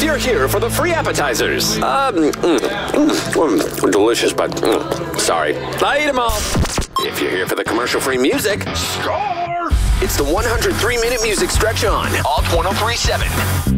you're here for the free appetizers. Delicious, but sorry. I ate them all. If you're here for the commercial-free music, score! It's the 103-minute music stretch on Alt 103.7.